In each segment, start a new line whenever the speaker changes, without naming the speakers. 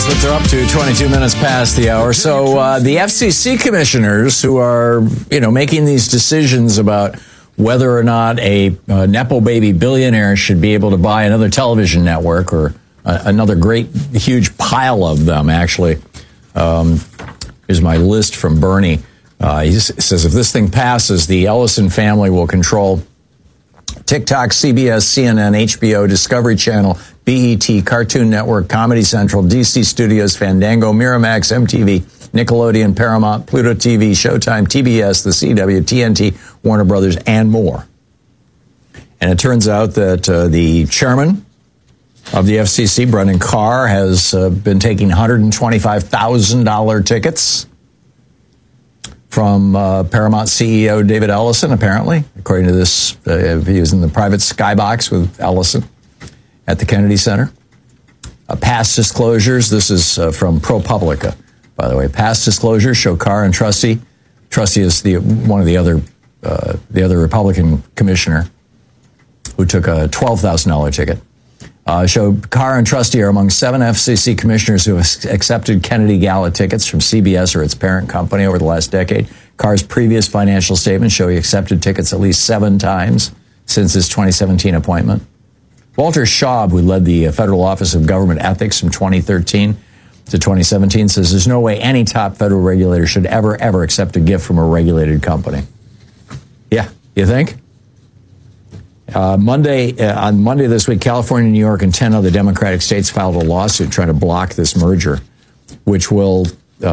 That's what they're up to, 22 minutes past the hour. So the FCC commissioners who are, making these decisions about whether or not a Nepo baby billionaire should be able to buy another television network or another great, huge pile of them, actually. Here's my list from Bernie. He says if this thing passes, the Ellison family will control TikTok, CBS, CNN, HBO, Discovery Channel, BET, Cartoon Network, Comedy Central, DC Studios, Fandango, Miramax, MTV, Nickelodeon, Paramount, Pluto TV, Showtime, TBS, The CW, TNT, Warner Brothers, and more. And it turns out that the chairman of the FCC, Brendan Carr, has been taking $125,000 tickets from Paramount CEO David Ellison, apparently, according to this. He was in the private skybox with Ellison at the Kennedy Center. Past disclosures, this is from ProPublica, by the way. Past disclosures show Carr and Trusty is one of the other Republican commissioner who took a $12,000 ticket. Show Carr and Trusty are among 7 FCC commissioners who have accepted Kennedy Gala tickets from CBS or its parent company over the last decade. Carr's previous financial statements show he accepted tickets at least 7 times since his 2017 appointment. Walter Schaub, who led the Federal Office of Government Ethics from 2013 to 2017, says there's no way any top federal regulator should ever accept a gift from a regulated company. Yeah, you think? On Monday this week, California, New York, and 10 other Democratic states filed a lawsuit trying to block this merger, which will,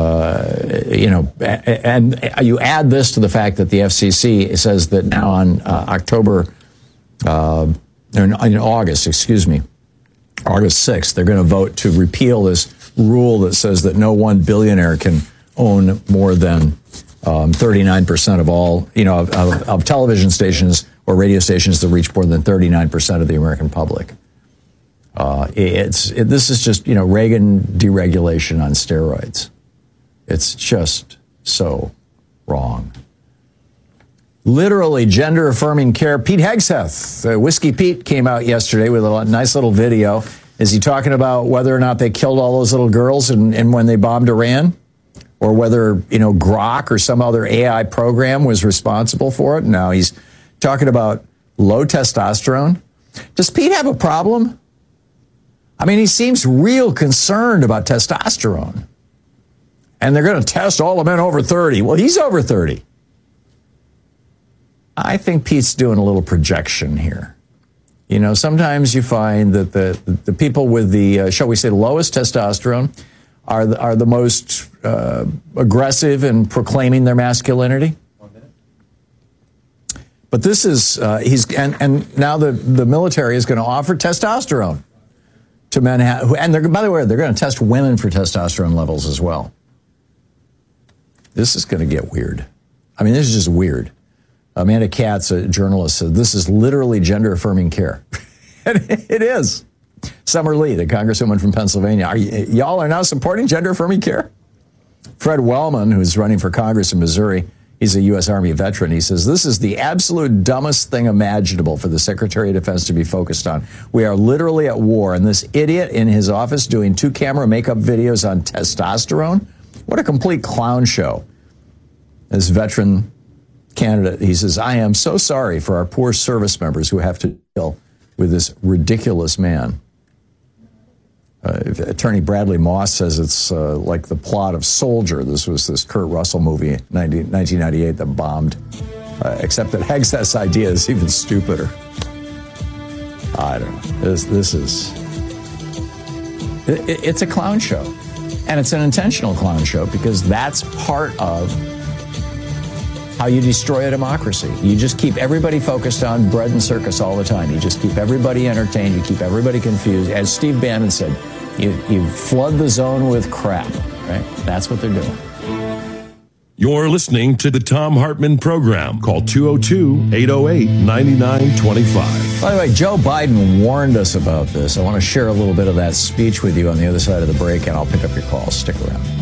and you add this to the fact that the FCC says that now on August 6th, they're going to vote to repeal this rule that says that no one billionaire can own more than 39% of all, of television stations or radio stations that reach more than 39% of the American public. This is just, Reagan deregulation on steroids. It's just so wrong. Literally gender-affirming care. Pete Hegseth, Whiskey Pete, came out yesterday with a nice little video. Is he talking about whether or not they killed all those little girls and when they bombed Iran? Or whether, Grok or some other AI program was responsible for it? No, he's talking about low testosterone. Does Pete have a problem? I mean, he seems real concerned about testosterone. And they're going to test all the men over 30. Well, he's over 30. I think Pete's doing a little projection here. Sometimes you find that the people with the, shall we say, lowest testosterone are the most aggressive in proclaiming their masculinity. But this is, and now the military is going to offer testosterone to men, and by the way, they're going to test women for testosterone levels as well. This is going to get weird. I mean, this is just weird. Amanda Katz, a journalist, said this is literally gender-affirming care. And it is. Summer Lee, the congresswoman from Pennsylvania, y'all are now supporting gender-affirming care? Fred Wellman, who's running for Congress in Missouri, he's a U.S. Army veteran. He says, this is the absolute dumbest thing imaginable for the Secretary of Defense to be focused on. We are literally at war, and this idiot in his office doing 2-camera makeup videos on testosterone? What a complete clown show. This veteran candidate, he says, I am so sorry for our poor service members who have to deal with this ridiculous man. Attorney Bradley Moss says it's like the plot of Soldier. This was this Kurt Russell movie, 1998, that bombed. Except that Hegseth's idea is even stupider. I don't know. It's a clown show. And it's an intentional clown show because that's part of how you destroy a democracy. You just keep everybody focused on bread and circus all the time. You just keep everybody entertained. You keep everybody confused. As Steve Bannon said, you flood the zone with crap, right? That's what they're doing.
You're listening to the Thom Hartmann Program. Call 202-808-9925.
By the way, Joe Biden warned us about this. I want to share a little bit of that speech with you on the other side of the break, and I'll pick up your calls. Stick around.